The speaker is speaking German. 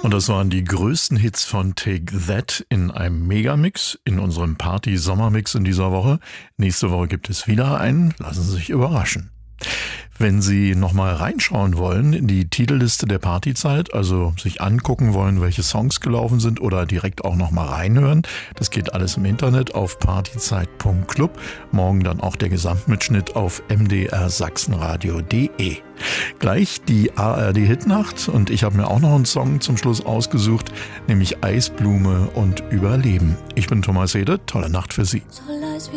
Und das waren die größten Hits von Take That in einem Megamix, in unserem Party-Sommermix in dieser Woche. Nächste Woche gibt es wieder einen. Lassen Sie sich überraschen. Wenn Sie nochmal reinschauen wollen in die Titelliste der Partyzeit, also sich angucken wollen, welche Songs gelaufen sind oder direkt auch nochmal reinhören, das geht alles im Internet auf partyzeit.club. Morgen dann auch der Gesamtmitschnitt auf mdrsachsenradio.de. Gleich die ARD-Hitnacht und ich habe mir auch noch einen Song zum Schluss ausgesucht, nämlich Eisblume und Überleben. Ich bin Thomas Hede, tolle Nacht für Sie.